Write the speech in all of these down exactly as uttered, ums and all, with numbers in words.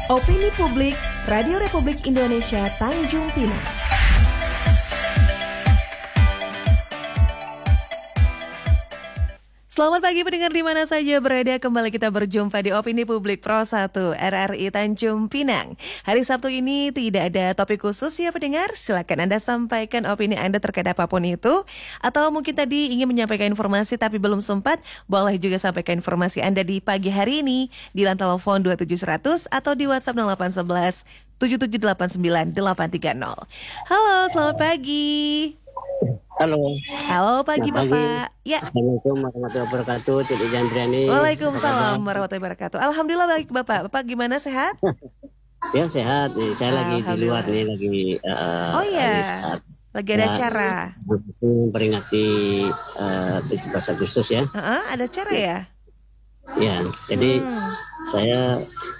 Opini Publik Radio Republik Indonesia Tanjung Pinang. Selamat pagi pendengar di mana saja berada, kembali kita berjumpa di Opini Publik Pro satu R R I Tanjung Pinang. Hari Sabtu ini tidak ada topik khusus ya pendengar, silakan Anda sampaikan opini Anda terkait apapun itu. Atau mungkin tadi ingin menyampaikan informasi tapi belum sempat, boleh juga sampaikan informasi Anda di pagi hari ini di line telepon dua tujuh seratus atau di WhatsApp nol delapan satu satu tujuh tujuh delapan sembilan delapan tiga nol. Halo, selamat pagi. Halo. Halo pagi Selamat Bapak. Pagi. Ya. Assalamualaikum warahmatullahi wabarakatuh. Cik Jandriani. Waalaikumsalam warahmatullahi wabarakatuh. Alhamdulillah baik Bapak. Bapak gimana, sehat? Ya sehat. Nih, saya lagi di luar nih lagi. Uh, oh iya. Lagi ada ya, acara. Memperingati uh, tujuh belas Agustus ya. Uh-uh, ada acara ya? Ya. Jadi hmm. saya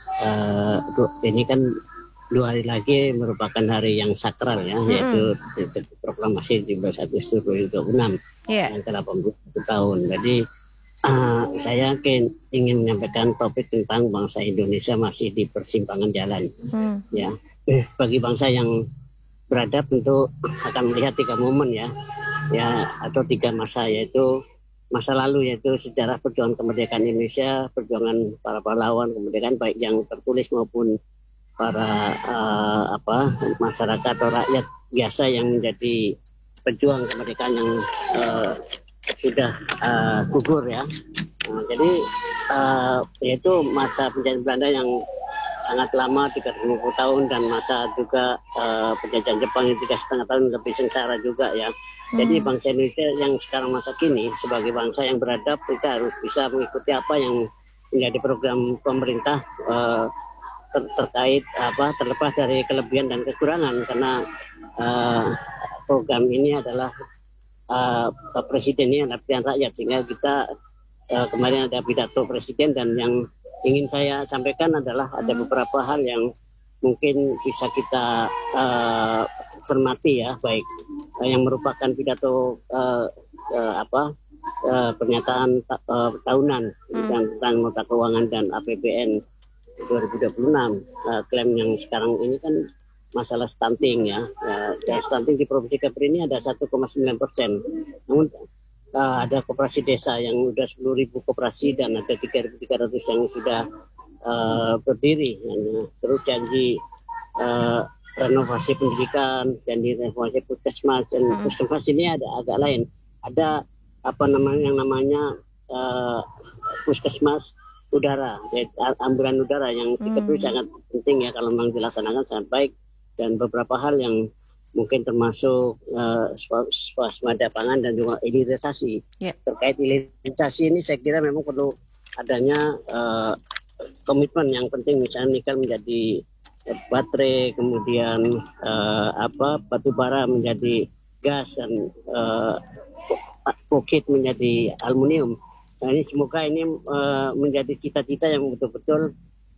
uh, ini kan dua hari lagi merupakan hari yang sakral ya, mm-hmm. yaitu proklamasi tujuh belas Agustus dua ribu dua puluh enam yeah. yang ke delapan puluh satu tahun. Jadi uh, saya yakin ingin menyampaikan topik tentang bangsa Indonesia masih di persimpangan jalan. Mm. Ya, bagi bangsa yang beradab tentu akan melihat tiga momen ya, ya atau tiga masa, yaitu masa lalu yaitu sejarah perjuangan kemerdekaan Indonesia, perjuangan para pahlawan kemerdekaan baik yang tertulis maupun para uh, apa masyarakat atau rakyat biasa yang menjadi pejuang kemerdekaan yang uh, sudah uh, gugur ya. Nah, jadi uh, yaitu masa penjajahan Belanda yang sangat lama tiga ratus lima puluh tahun, dan masa juga uh, penjajahan Jepang yang tiga setengah tahun lebih sengsara juga ya. Hmm. Jadi bangsa Indonesia yang sekarang masa kini sebagai bangsa yang beradab, kita harus bisa mengikuti apa yang menjadi program pemerintah uh, Ter- terkait apa terlepas dari kelebihan dan kekurangan, karena uh, program ini adalah uh, presiden ini adalah pilihan rakyat, sehingga kita uh, kemarin ada pidato presiden, dan yang ingin saya sampaikan adalah ada beberapa hal yang mungkin bisa kita uh, cermati ya, baik uh, yang merupakan pidato uh, uh, apa uh, pernyataan ta- uh, tahunan tentang, tentang nota keuangan dan A P B N dua ribu dua puluh enam. Uh, klaim yang sekarang ini kan masalah stunting ya. Uh, dan stunting di Provinsi Kepri ini ada satu koma sembilan persen. Namun uh, ada koperasi desa yang sudah sepuluh ribu koperasi, dan ada tiga ribu tiga ratus yang sudah uh, berdiri. Dan, terus janji uh, renovasi pendidikan, janji renovasi puskesmas, dan puskesmas ini ada agak lain. Ada apa namanya yang namanya uh, puskesmas udara, ambulan udara yang kita hmm. sangat penting ya kalau memang dilaksanakan sangat baik, dan beberapa hal yang mungkin termasuk uh, swasembada pangan dan juga hilirisasi. Yeah. Terkait hilirisasi ini saya kira memang perlu adanya uh, komitmen yang penting, misalnya nikel menjadi baterai, kemudian uh, apa batu bara menjadi gas, dan uh, boksit menjadi aluminium. Nah, ini semoga ini uh, menjadi cita-cita yang betul-betul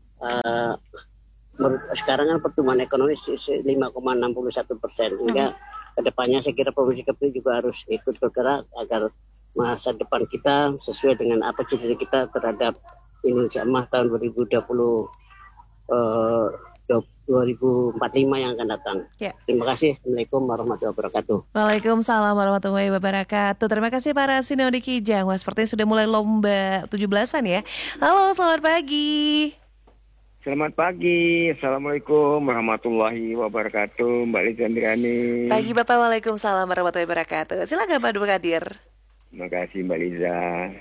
uh, mer- sekarang kan pertumbuhan ekonomi lima koma enam satu persen, sehingga kedepannya saya kira Provinsi Kepri juga harus ikut bergerak agar masa depan kita sesuai dengan apa cita-cita kita terhadap Indonesia Emas tahun dua ribu dua puluh uh, dua ribu empat puluh lima yang akan datang. Ya. Terima kasih. Assalamualaikum warahmatullahi wabarakatuh. Waalaikumsalam warahmatullahi wabarakatuh. Terima kasih para Sinau di Kijang. Wah, sepertinya sudah mulai lomba tujuh belasan ya. Halo, selamat pagi. Selamat pagi. Assalamualaikum warahmatullahi wabarakatuh. Mbak Liza Andrani. Pagi Bapak. Waalaikumsalam warahmatullahi wabarakatuh. Silakan Pak Dua Kadir. Terima kasih Mbak Liza.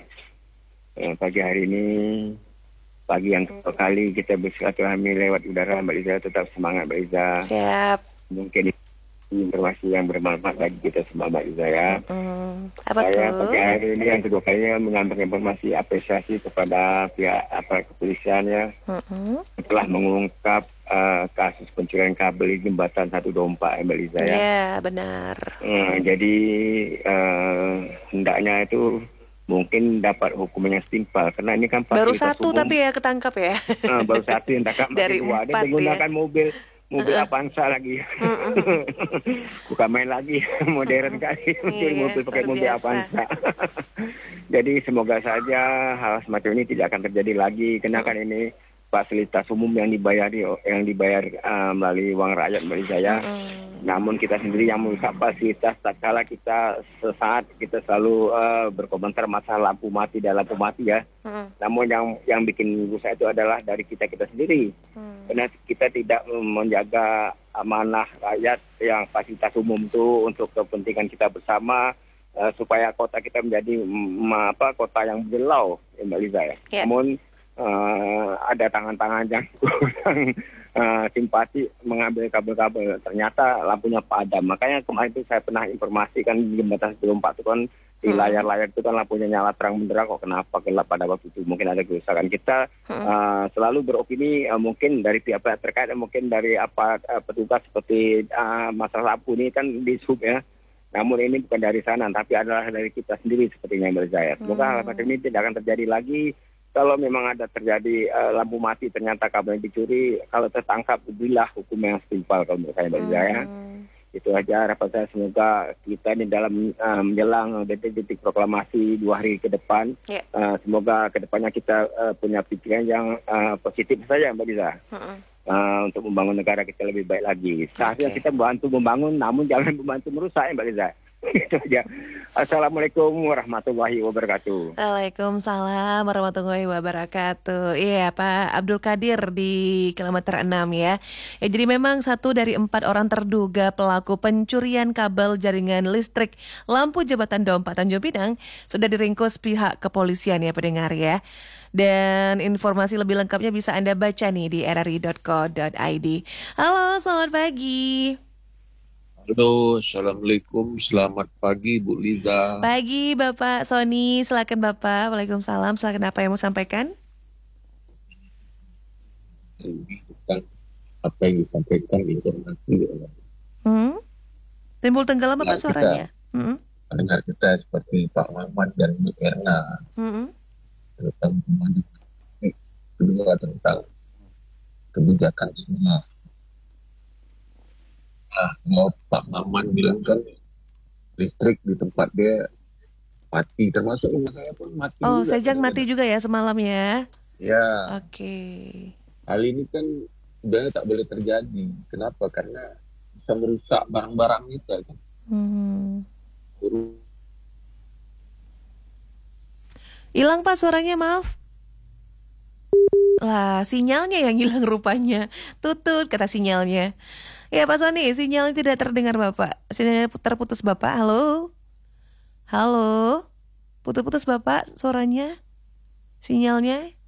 Eh, pagi hari ini, pagi yang kedua kali kita bersilaturahmi lewat udara, Mbak Liza. Tetap semangat Mbak Liza. Siap. Mungkin informasi yang bermanfaat bagi kita semua Mbak Liza ya. Mm, apa Saya tuh? pagi hari ini yang kedua kalinya menyampaikan informasi apresiasi kepada pihak aparat kepolisian ya, mm-hmm. telah mengungkap uh, kasus pencurian kabel jembatan seratus dua puluh empat ya, Mbak Liza ya. Iya benar. Uh, jadi uh, hendaknya itu mungkin dapat hukuman yang setimpal, karena ini kan baru satu umum. Tapi ya ketangkap ya. Nah, baru satu yang tangkap dari dua. Dia menggunakan ya? mobil mobil uh-uh. Avanza lagi. Bukan main lagi, modern kali mencuri iya, mobil pakai mobil biasa. Avanza. Jadi semoga saja hal semacam ini tidak akan terjadi lagi, karena kan ini fasilitas umum yang dibayari yang dibayar uh, melalui uang rakyat Mbak saya. Mm-mm. Namun kita sendiri yang merusak fasilitas, tak kala kita sesaat kita selalu uh, berkomentar masalah lampu mati dan lampu mati ya. Mm-mm. Namun yang yang bikin rusak itu adalah dari kita kita sendiri. Mm. Karena kita tidak menjaga amanah rakyat yang fasilitas umum itu untuk kepentingan kita bersama. Uh, supaya kota kita menjadi mm, apa kota yang berkilau, ya Mbak Liza ya. Yeah. Namun uh, ada tangan-tangan yang kurang uh, simpati mengambil kabel-kabel. Ternyata lampunya padam. Makanya kemarin itu saya pernah informasikan di jembatan sebelum Pak itu kan di Hmm. layar-layar itu kan lampunya nyala terang benderang, kok kenapa gelap pada waktu itu, mungkin ada kerusakan. Kita uh, selalu beropini uh, mungkin dari pihak-pihak terkait, mungkin dari apa uh, petugas seperti uh, masalah lampu ini kan di sub ya. Namun ini bukan dari sana, tapi adalah dari kita sendiri sepertinya Mbak Zaya. Semoga hal macam ini tidak akan terjadi lagi. Kalau memang ada terjadi uh, lampu mati, ternyata kabelnya dicuri, kalau tertangkap, berilah hukum yang setimpal kalau menurut saya Mbak Zaya. Hmm. Itu aja harapan saya, semoga kita di dalam uh, menjelang detik-detik proklamasi dua hari ke depan, Yeah. uh, semoga ke depannya kita uh, punya pikiran yang uh, positif saja Mbak Liza. Mm-mm. Uh, untuk membangun negara kita lebih baik lagi. Saatnya Okay. kita bantu membangun, namun jangan membantu merusak ya Mbak Liza. Itu aja. Assalamualaikum warahmatullahi wabarakatuh. Waalaikumsalam warahmatullahi wabarakatuh. Iya Pak Abdul Qadir di kilometer enam ya. Ya jadi memang satu dari empat orang terduga pelaku pencurian kabel jaringan listrik lampu jembatan Dompa Tanjung Pinang sudah diringkus pihak kepolisian ya pendengar ya. Dan informasi lebih lengkapnya bisa Anda baca nih di r r i dot co dot i d. Halo, selamat pagi. Halo, Assalamualaikum, selamat pagi Bu Liza. Pagi Bapak Sony, silakan Bapak. Waalaikumsalam, silakan apa yang mau sampaikan? Ini tentang apa yang disampaikan informasi oleh Hmm? Timbul tenggelam apa Nah, kita- suaranya? Hmm? pendengar kita seperti Pak Mamat dan Bu Erna Hmm? tentang pemandangan. Eh, kedua tentang kebijakan semua. Nah, kalau Pak Maman bilang kan listrik di tempat dia mati, termasuk rumah saya pun mati. Oh, juga. Sejang mati juga ya semalam ya? Ya, Oke. hal ini kan sebenarnya tak boleh terjadi. Kenapa? Karena bisa merusak barang-barang kita kan. Hmm. Buru- Hilang Pak suaranya, maaf. Lah, sinyalnya yang hilang rupanya. Tutut kata sinyalnya. Ya Pak Sony, sinyalnya tidak terdengar Bapak. Sinyalnya terputus Bapak. Halo? Halo? Putus-putus Bapak suaranya? Sinyalnya?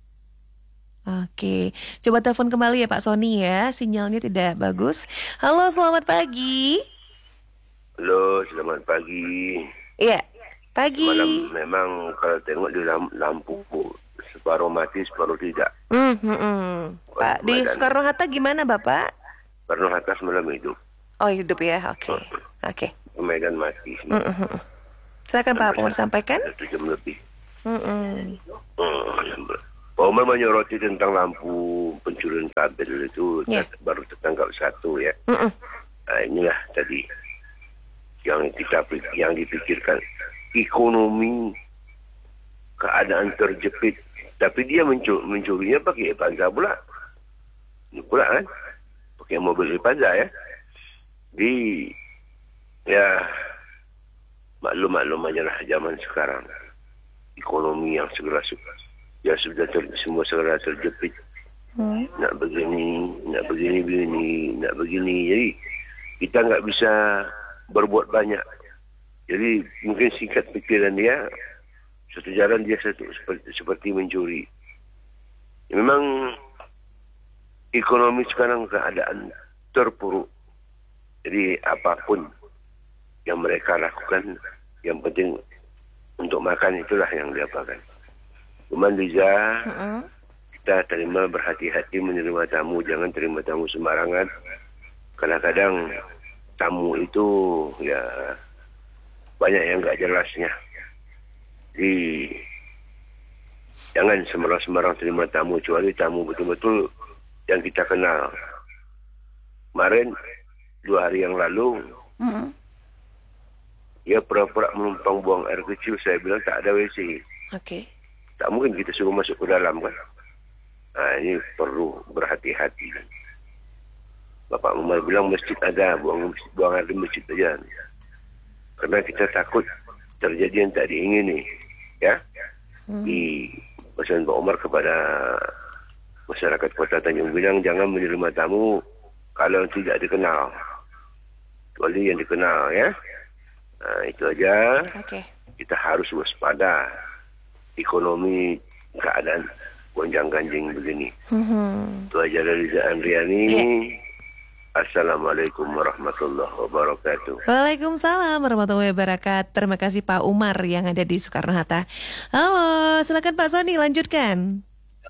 Oke, coba telepon kembali ya Pak Sony ya. Sinyalnya tidak bagus. Halo, selamat pagi. Halo, selamat pagi. Iya, pagi. Malam memang kalau tengok di lam- lampu separuh mati, separuh tidak. Hmm, hmm, hmm. Pak, di Badan. Soekarno-Hatta gimana Bapak? Karena atas malam hidup, Oh, hidup ya. Oke. Oke. Medan mati. Hmm, hmm, hmm. Silakan Pak, apa mau disampaikan? Satu jam lebih. Hmm, hmm. Hmm. Pak Umar menyoroti tentang lampu pencurian kabel itu Ya. baru tertangkap satu ya. Hmm, hmm. Nah, inilah tadi yang kita yang dipikirkan, ekonomi, keadaan terjepit, tapi dia mencu- mencurinya pakai Epanza pula. Ini pula kan, pakai mobil Epanza ya. Di ya maklum-maklum aja lah zaman sekarang. Ekonomi yang segera suka. Ya sudah ter- semua segera terjepit. Hmm. Nak begini, nak begini, begini, nak begini. Jadi kita nggak bisa berbuat banyak. Jadi mungkin singkat pikiran dia, satu jalan dia satu seperti, seperti mencuri. Ya, memang ekonomi sekarang keadaan terpuruk. Jadi apapun yang mereka lakukan, yang penting untuk makan itulah yang diapakan. Cuman Liza, Hmm. kita terima berhati-hati menerima tamu, jangan terima tamu sembarangan. Kadang-kadang tamu itu ya banyak yang nggak jelasnya. Jadi jangan sembarang-sembarang terima tamu, kecuali tamu betul-betul yang kita kenal. Kemarin dua hari yang lalu Hmm. dia pura-pura menumpang buang air kecil, saya bilang tak ada W C. Oke. Tak mungkin kita suruh masuk ke dalam kan. Nah, ini perlu berhati-hati. Bapak Umar bilang masjid ada, buang, buang air di masjid aja. Karena kita takut terjadi yang tak diingini. Ya. Hmm. Di pesan Pak Umar kepada masyarakat Kota Tanjung Pinang, jangan menerima tamu kalau tidak dikenal. Kecuali yang dikenal, ya. Nah, itu aja. Okay. Kita harus waspada. Ekonomi keadaan gonjang-ganjing begini. Hmm. Itu aja dari Andriani. Yeah. Assalamualaikum warahmatullahi wabarakatuh. Waalaikumsalam warahmatullahi wabarakatuh. Terima kasih Pak Umar yang ada di Soekarno-Hatta. Halo, silakan Pak Sony lanjutkan.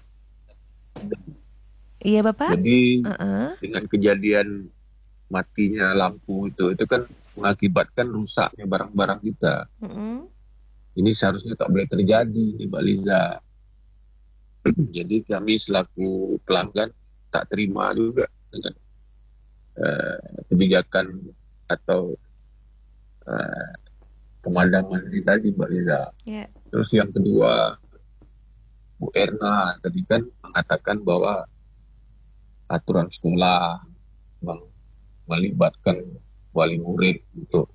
Iya Bapak. Jadi uh-uh. dengan kejadian matinya lampu itu, itu kan mengakibatkan rusaknya barang-barang kita. Uh-uh. Ini seharusnya tak boleh terjadi di Mbak Liza. Jadi kami selaku pelanggan tak terima juga dengan uh, kebijakan atau uh, pemadaman ini tadi Mbak Liza. Yeah. Terus yang kedua, Bu Erna tadi kan mengatakan bahwa aturan sekolah melibatkan wali murid untuk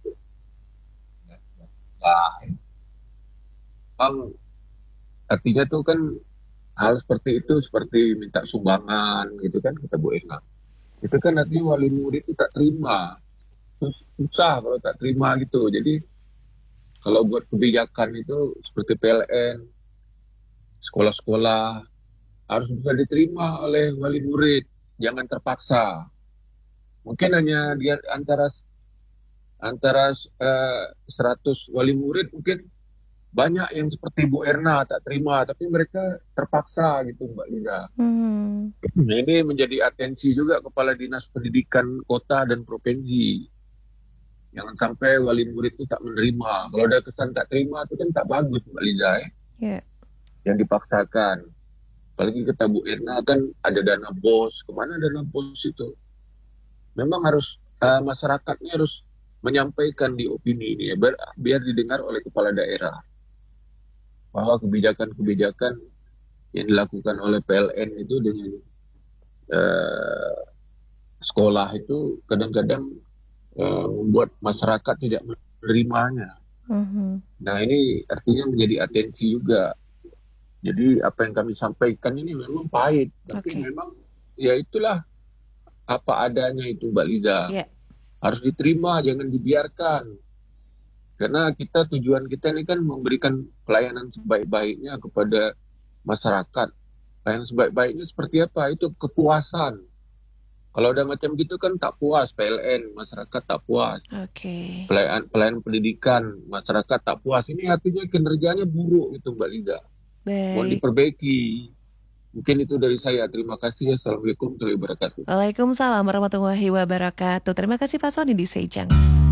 nah, Bang, artinya tuh kan hal seperti itu seperti minta sumbangan gitu kan kata Bu Erna. Itu kan artinya wali murid itu tak terima. Terus susah kalau tak terima gitu. Jadi kalau buat kebijakan itu seperti P L N, sekolah-sekolah harus bisa diterima oleh wali murid, jangan terpaksa. Mungkin hanya di antara antara uh, seratus wali murid mungkin banyak yang seperti Bu Erna tak terima, tapi mereka terpaksa gitu Mbak Liza. Hmm. Nah, ini menjadi atensi juga kepala dinas pendidikan kota dan provinsi. Jangan sampai wali murid itu tak menerima. Kalau ada kesan tak terima itu kan tak bagus Mbak Liza ya. Yeah. Yang dipaksakan. Apalagi kata Bu Erna kan ada dana bos. Kemana dana bos itu? Memang harus uh, masyarakatnya harus menyampaikan di opini ini ya, biar, biar didengar oleh kepala daerah. Bahwa kebijakan-kebijakan yang dilakukan oleh P L N itu dengan uh, sekolah itu kadang-kadang uh, membuat masyarakat tidak menerimanya. Uh-huh. Nah ini artinya menjadi atensi juga. Jadi apa yang kami sampaikan ini memang pahit, tapi okay. memang ya itulah apa adanya itu Mbak Liza. Yeah. Harus diterima, jangan dibiarkan. Karena kita tujuan kita ini kan memberikan pelayanan sebaik-baiknya kepada masyarakat. Pelayanan sebaik-baiknya seperti apa? Itu kepuasan. Kalau ada macam gitu kan tak puas P L N, masyarakat tak puas. Okay. Pelayanan, pelayanan pendidikan, masyarakat tak puas. Ini artinya kinerjanya buruk itu Mbak Liza. Mohon diperbaiki. Mungkin itu dari saya. Terima kasih. Assalamualaikum warahmatullahi wabarakatuh. Waalaikumsalam warahmatullahi wabarakatuh. Terima kasih Pak Sony di Sejang.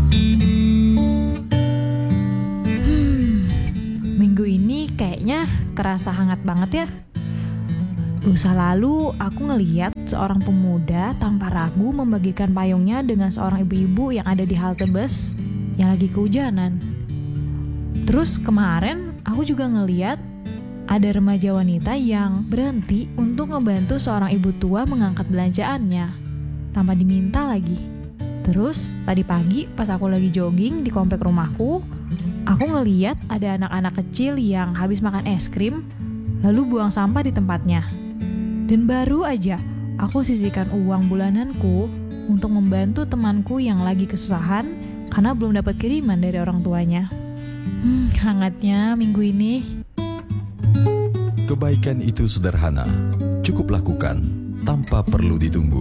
Hmm, minggu ini kayaknya kerasa hangat banget ya. Lusa lalu aku ngeliat seorang pemuda tanpa ragu membagikan payungnya dengan seorang ibu-ibu yang ada di halte bus yang lagi kehujanan. Terus kemarin aku juga ngeliat ada remaja wanita yang berhenti untuk ngebantu seorang ibu tua mengangkat belanjaannya, tanpa diminta lagi. Terus, tadi pagi pas aku lagi jogging di komplek rumahku, aku ngeliat ada anak-anak kecil yang habis makan es krim, lalu buang sampah di tempatnya. Dan baru aja, aku sisihkan uang bulananku untuk membantu temanku yang lagi kesusahan karena belum dapat kiriman dari orang tuanya. Hmm, hangatnya minggu ini. Kebaikan itu sederhana, cukup lakukan tanpa perlu ditunggu.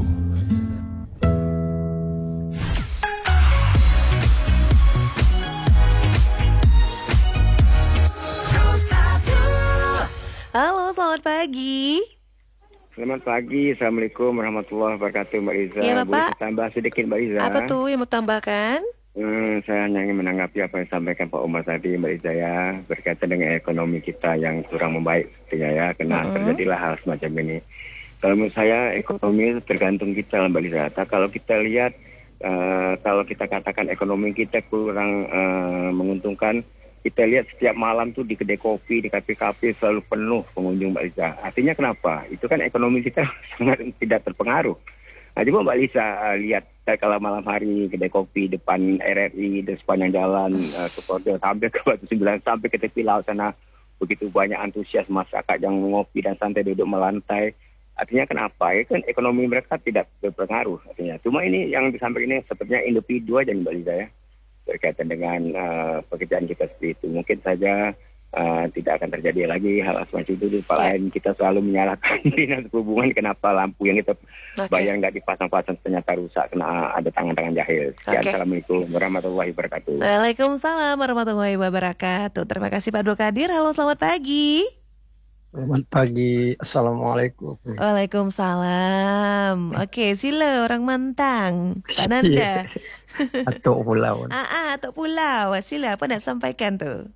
Halo, selamat pagi. Selamat pagi, Assalamualaikum warahmatullahi wabarakatuh Mbak Iza. Iya Bapak. Boleh tambah sedikit Mbak Iza. Apa tuh yang mau tambahkan? Hmm, saya hanya ingin menanggapi apa yang disampaikan Pak Umar tadi Mbak Iza ya, berkaitan dengan ekonomi kita yang kurang membaik sepertinya ya, karena uh-huh. terjadilah hal semacam ini. Kalau menurut saya ekonomi tergantung kita Mbak Iza. Kalau kita lihat, uh, kalau kita katakan ekonomi kita kurang uh, menguntungkan, kita lihat setiap malam tuh di kedai kopi, di kafe-kafe selalu penuh pengunjung, Mbak Lisa. Artinya kenapa? Itu kan ekonomi kita sangat tidak terpengaruh. Nah, coba Mbak Lisa uh, lihat kalau malam hari kedai kopi depan R R I di sepanjang jalan uh, ke Kordel sampai ke Batu Sembilan sampai ke tepi laut sana, begitu banyak antusias masyarakat yang ngopi dan santai duduk melantai. Artinya kenapa? Ya kan ekonomi mereka tidak berpengaruh. Artinya cuma ini yang disampaikan ini sepertinya individu aja, Mbak Lisa ya, berkaitan dengan uh, pekerjaan kita seperti itu. Mungkin saja uh, tidak akan terjadi lagi hal semacam itu. Pak lain kita selalu menyalahkan dinas perhubungan kenapa lampu yang kita okay. bayar nggak dipasang-pasang ternyata rusak kena ada tangan-tangan jahil. Sekian, okay. Assalamualaikum warahmatullahi wabarakatuh. Waalaikumsalam warahmatullahi wabarakatuh. Terima kasih Pak Abdul Qadir. Halo, selamat pagi. Selamat pagi. Assalamualaikum. Waalaikumsalam. Oke, sila orang Mantang. Pak Nanda. Atuk Pulau. Ah, ah, Atuk Pulau. Sila, apa nak sampaikan tu?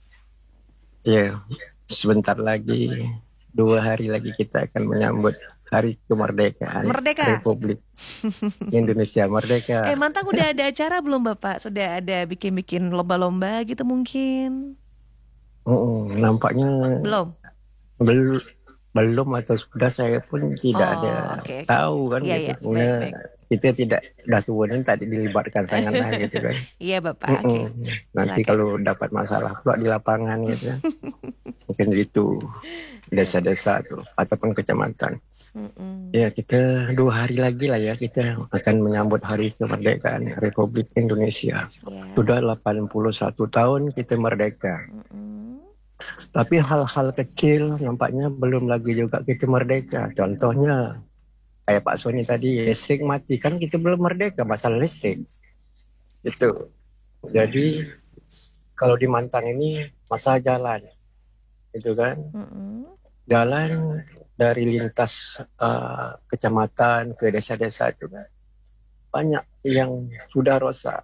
Ya, sebentar lagi, dua hari lagi kita akan menyambut Hari Kemerdekaan Merdeka. Republik Indonesia Merdeka. Eh, Mantang udah ada acara belum Bapak? Sudah ada bikin-bikin lomba-lomba gitu mungkin? Oh, nampaknya belum. Belum, belum atau sudah, saya pun tidak oh, ada okay. tahu kan ya, gitu. Ya, baik, baik. Kita tidak dah tua dan tak dilibatkan sangat lah gitu kan. Iya Bapak. Okay. Nanti Silakan. kalau dapat masalah pula di lapangan gitu, mungkin itu desa-desa tuh ataupun kecamatan. Mm-mm. Ya kita dua hari lagi lah ya kita akan menyambut Hari Kemerdekaan Republik Indonesia. Yeah. Sudah delapan puluh satu tahun kita merdeka. Mm-mm. Tapi hal-hal kecil nampaknya belum lagi juga kita merdeka. Contohnya kayak Pak Soni tadi, listrik mati, kan kita belum merdeka masalah listrik. Itu. Jadi kalau di Mantang ini masalah jalan, itu kan, jalan dari lintas uh, kecamatan ke desa-desa itu kan banyak yang sudah rusak.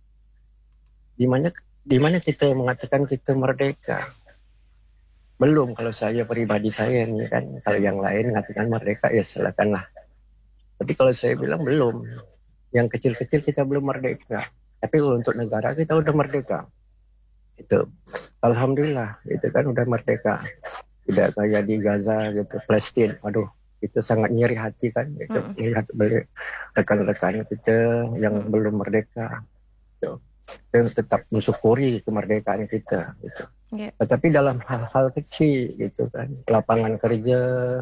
Di mana di mana kita mengatakan kita merdeka? Belum, kalau saya pribadi saya nih kan, kalau yang lain mengatakan merdeka ya silakanlah. Tapi kalau saya bilang belum, yang kecil-kecil kita belum merdeka. Tapi untuk negara kita udah merdeka. Itu, alhamdulillah, itu kan udah merdeka. Tidak kayak di Gaza gitu, Palestina. Aduh, itu sangat nyeri hati kan. Itu hmm. lihat rekan-rekan kita yang belum merdeka. Itu. Dan tetap mensyukuri kemerdekaan kita. Gitu. Yeah. Tetapi dalam hal-hal kecil gitu kan, lapangan kerja,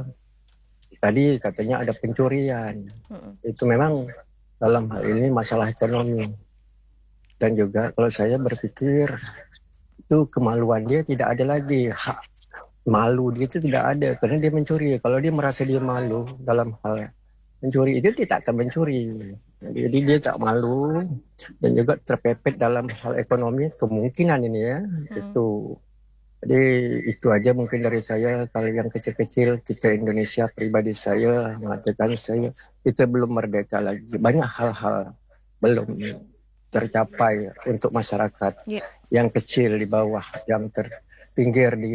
tadi katanya ada pencurian, mm. itu memang dalam hal ini masalah ekonomi. Dan juga kalau saya berpikir itu kemaluan dia tidak ada lagi, hak malu dia itu tidak ada karena dia mencuri. Kalau dia merasa dia malu dalam hal mencuri itu dia tak akan mencuri. Jadi dia tak malu dan juga terpepet dalam hal ekonomi kemungkinan ini ya. Hmm. Itu. Jadi itu aja mungkin dari saya. Kalau yang kecil-kecil kita Indonesia pribadi saya mengatakan saya kita belum merdeka lagi. Banyak hal-hal belum tercapai untuk masyarakat yeah. yang kecil di bawah, yang terpinggir di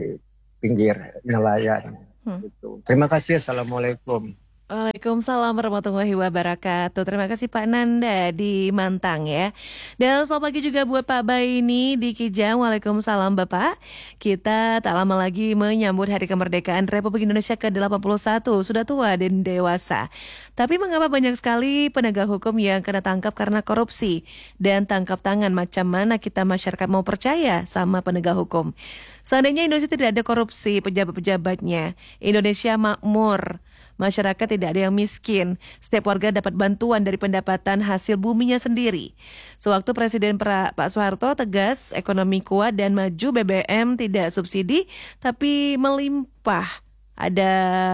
pinggir nelayan. Hmm. Gitu. Terima kasih. Assalamualaikum. Waalaikumsalam warahmatullahi wabarakatuh. Terima kasih Pak Nanda di Mantang ya. Dan selamat pagi juga buat Pak Baini di Kijang. Waalaikumsalam Bapak. Kita tak lama lagi menyambut Hari Kemerdekaan Republik Indonesia ke delapan puluh satu. Sudah tua dan dewasa. Tapi mengapa banyak sekali penegak hukum yang kena tangkap karena korupsi dan tangkap tangan? Macam mana kita masyarakat mau percaya sama penegak hukum? Seandainya Indonesia tidak ada korupsi pejabat-pejabatnya, Indonesia makmur. Masyarakat tidak ada yang miskin. Setiap warga dapat bantuan dari pendapatan hasil buminya sendiri. Sewaktu Presiden pra, Pak Soeharto tegas ekonomi kuat dan maju, B B M tidak subsidi tapi melimpah. Ada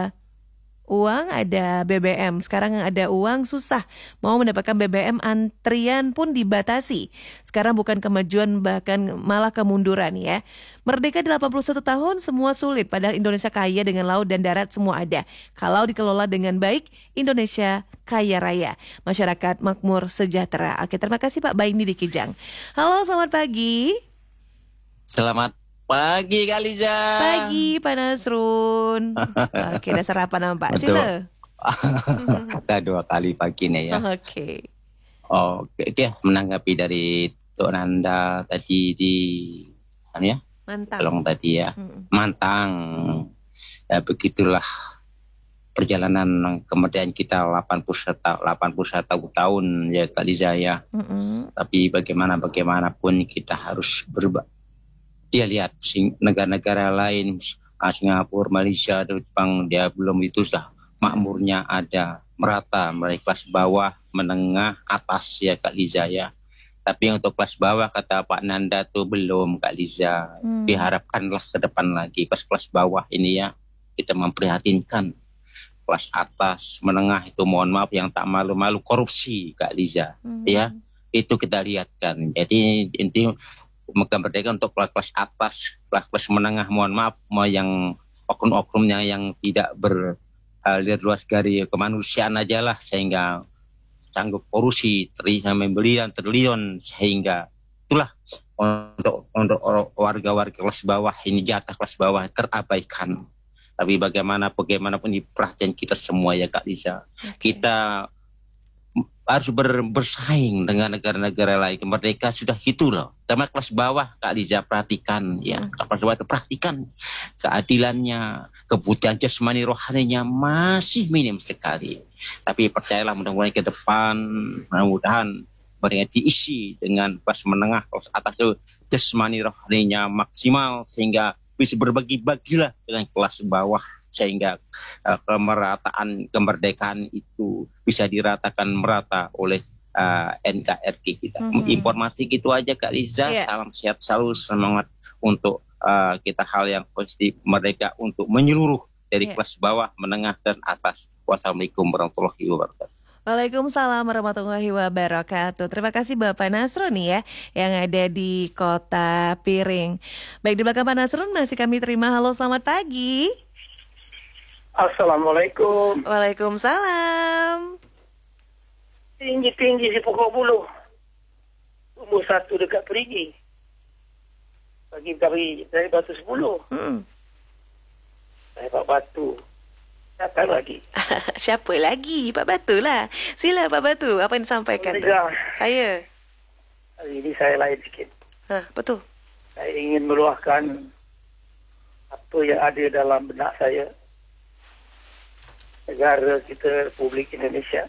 uang, ada B B M. Sekarang ada uang susah. Mau mendapatkan B B M antrian pun dibatasi. Sekarang bukan kemajuan bahkan malah kemunduran ya. Merdeka delapan puluh satu tahun semua sulit. Padahal Indonesia kaya dengan laut dan darat semua ada. Kalau dikelola dengan baik, Indonesia kaya raya. Masyarakat makmur sejahtera. Oke, terima kasih Pak Baini di Kijang. Halo, selamat pagi. Selamat pagi Kaliza. Pagi Pak Nasrun. Oke, udah sarapan Pak. Sila. Kata dua kali pagi nih ya. Oke. Oke, okay, menanggapi dari Tok Nanda tadi di ya. Mantang. Pelong tadi ya. Mm-mm. Mantang. Ya, begitulah perjalanan kemerdekaan kita delapan puluh satu tahun ya Kak Liza ya. Mm-mm. Tapi bagaimana bagaimanapun kita harus berubah. Dia lihat negara-negara lain, Singapura, Malaysia, Jepang, dia belum itu sudah makmurnya ada merata, mereka kelas bawah, menengah, atas ya Kak Liza ya. Tapi untuk kelas bawah kata Pak Nanda tuh belum Kak Liza. Hmm. Diharapkanlah ke depan lagi kelas-kelas bawah ini ya kita memprihatinkan. Kelas atas, menengah itu mohon maaf yang tak malu-malu korupsi Kak Liza. Hmm. Ya, itu kita lihatkan. Jadi inti kemerdekaan untuk kelas atas, kelas menengah mohon maaf mau yang oknum-oknumnya yang tidak berlihat luas dari kemanusiaan aja lah sehingga sanggup korupsi triliun triliun sehingga itulah untuk untuk warga-warga kelas bawah ini jatah kelas bawah terabaikan. Tapi bagaimana bagaimanapun ini perhatian kita semua ya Kak Liza. Okay. Kita harus ber, bersaing dengan negara-negara lain. Mereka sudah itu loh. Sama kelas bawah Kak Liza perhatikan ya. Hmm. Kelas bawah itu perhatikan keadilannya, kebutuhan jasmani rohaninya masih minim sekali. Tapi percayalah mudah-mudahan ke depan mudah-mudahan mereka diisi dengan kelas menengah, kelas atas itu jasmani rohaninya maksimal sehingga bisa berbagi-bagilah dengan kelas bawah sehingga uh, kemerataan kemerdekaan itu bisa diratakan merata oleh uh, N K R I kita. Mm-hmm. Informasi gitu aja Kak Liza. Yeah. Salam sehat selalu, semangat untuk uh, kita hal yang positif mereka untuk menyeluruh dari yeah. kelas bawah, menengah dan atas. Wassalamualaikum warahmatullahi wabarakatuh. Waalaikumsalam warahmatullahi wabarakatuh. Terima kasih Bapak Nasrun ya yang ada di Kota Piring. Baik, di belakang Pak Nasrun masih kami terima. Halo, selamat pagi. Assalamualaikum. Waalaikumsalam. Tinggi-tinggi si pokok bulu. Umur satu dekat Perigi. Bagi kami dari Batu sepuluh. Hmm. Saya Pak Batu. Siapa lagi? Siapa lagi? Pak Batu lah. Sila Pak Batu, apa yang disampaikan? Saya. Hari ini saya lain sikit. Hah, betul. Saya ingin meluahkan apa yang ada dalam benak saya. Negara kita, Republik Indonesia.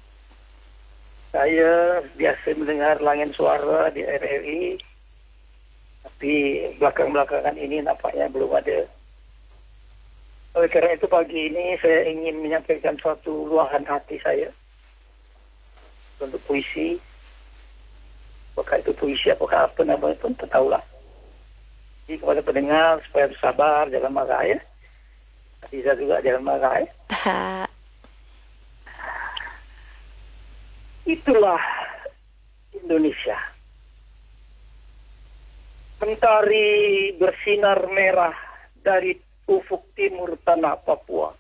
Saya biasa mendengar langit suara di R R I. Tapi belakang-belakangan ini nampaknya belum ada. Oleh kerana itu pagi ini saya ingin menyampaikan suatu luahan hati saya untuk puisi. Apakah itu puisi, apakah apa namanya pun tak tahulah. Jadi kepada pendengar supaya bersabar, jangan marah ya. Bisa juga jangan marah ya. Tak. Itulah Indonesia. Mentari bersinar merah dari ufuk timur tanah Papua.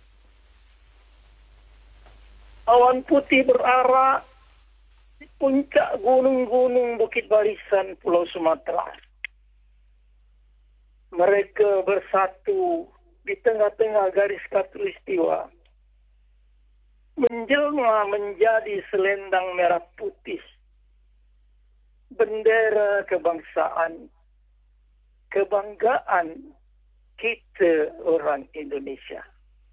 Awan putih berarak di puncak gunung-gunung Bukit Barisan Pulau Sumatera. Mereka bersatu di tengah-tengah garis khatulistiwa, menjelma menjadi selendang merah putih, bendera kebangsaan, kebanggaan kita orang Indonesia.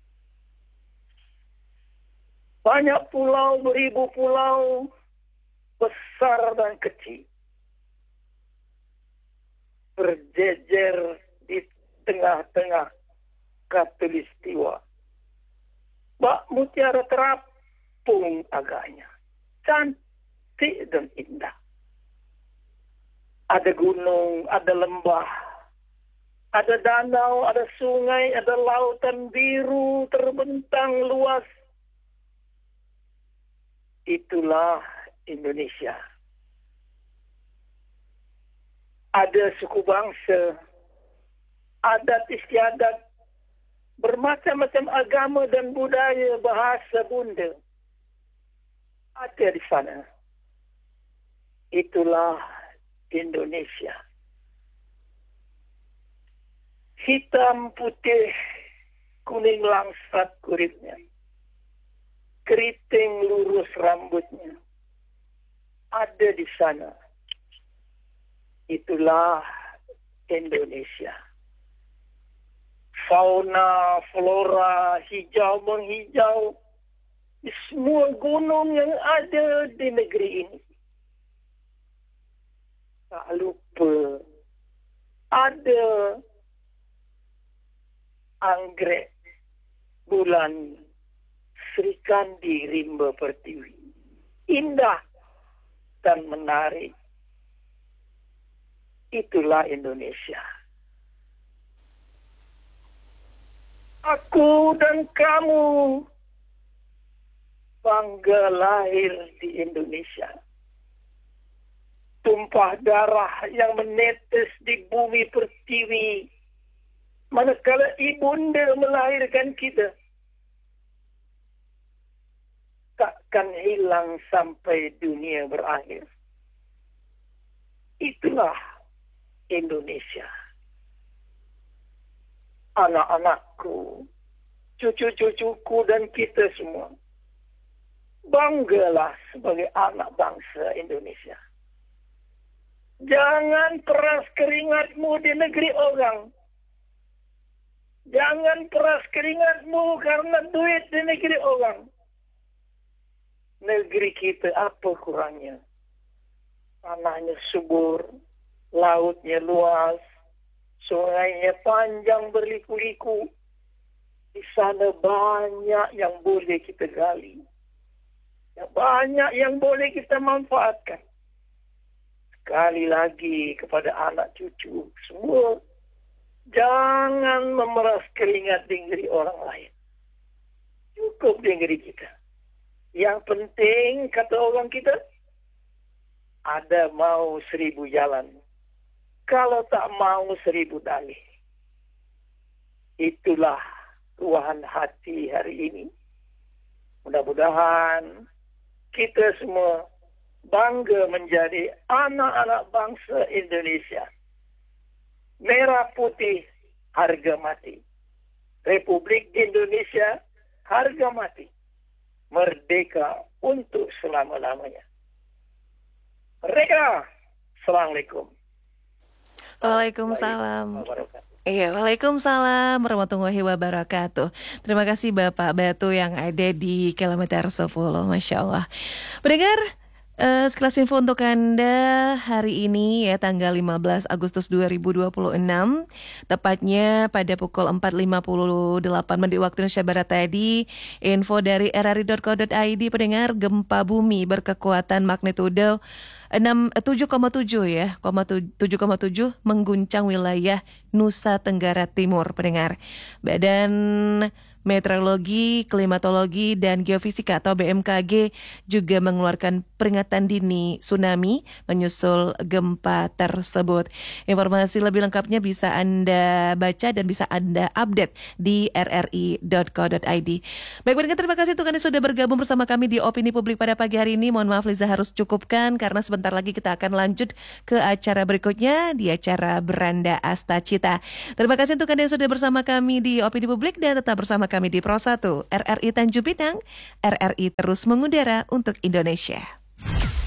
Banyak pulau, beribu pulau, besar dan kecil, berjejer di tengah-tengah khatulistiwa. Bak mutiara terapung agaknya, cantik dan indah. Ada gunung, ada lembah, ada danau, ada sungai, ada lautan biru terbentang luas. Itulah Indonesia. Ada suku bangsa, adat istiadat, bermacam-macam agama dan budaya, bahasa bunda. Ada di sana. Itulah Indonesia. Hitam, putih, kuning langsat kuritnya. Keriting lurus rambutnya. Ada di sana. Itulah Indonesia. Fauna, flora, hijau menghijau di semua gunung yang ada di negeri ini. Tak lupa ada anggrek bulan Sri Kandi Rimba Pertiwi. Indah dan menarik. Itulah Indonesia. Aku dan kamu bangga lahir di Indonesia. Tumpah darah yang menetes di bumi pertiwi manakala ibunda melahirkan kita. Takkan hilang sampai dunia berakhir. Itulah Indonesia. Anak-anakku, cucu-cucuku dan kita semua, banggalah sebagai anak bangsa Indonesia. Jangan peras keringatmu di negeri orang. Jangan peras keringatmu karena duit di negeri orang. Negeri kita apa kurangnya? Tanahnya subur, lautnya luas, sungainya panjang berliku-liku. Di sana banyak yang boleh kita gali. Banyak yang boleh kita manfaatkan. Sekali lagi kepada anak cucu semua, jangan memeras keringat di negeri orang lain. Cukup di negeri kita. Yang penting, kata orang kita, ada mau seribu jalan. Kalau tak mau seribu dalih. Itulah tuahan hati hari ini. Mudah-mudahan kita semua bangga menjadi anak-anak bangsa Indonesia. Merah putih, harga mati. Republik Indonesia, harga mati. Merdeka untuk selama-lamanya. Merdeka! Assalamualaikum. Waalaikumsalam. Iya, Waalaikumsalam warahmatullahi wabarakatuh. Terima kasih Bapak Batu yang ada di kilometer sepuluh, Masya Allah. Pendengar, uh, sekelas info untuk Anda hari ini ya, tanggal lima belas Agustus dua ribu dua puluh enam, tepatnya pada pukul empat lima puluh delapan menit waktu Indonesia Barat tadi. Info dari r r i dot co dot i d, pendengar, gempa bumi berkekuatan magnitudo tujuh koma tujuh ya, tujuh koma tujuh mengguncang wilayah Nusa Tenggara Timur, pendengar. Badan Meteorologi, Klimatologi, dan Geofisika atau B M K G juga mengeluarkan peringatan dini tsunami menyusul gempa tersebut. Informasi lebih lengkapnya bisa Anda baca dan bisa Anda update di r r i dot co dot i d. Baik, pendengar, terima kasih untuk Anda sudah bergabung bersama kami di Opini Publik pada pagi hari ini. Mohon maaf Liza harus cukupkan karena sebentar lagi kita akan lanjut ke acara berikutnya, di acara Beranda Asta Cita. Terima kasih untuk Anda yang sudah bersama kami di Opini Publik dan tetap bersama kami di Pro satu R R I Tanjung Pinang. R R I terus mengudara untuk Indonesia.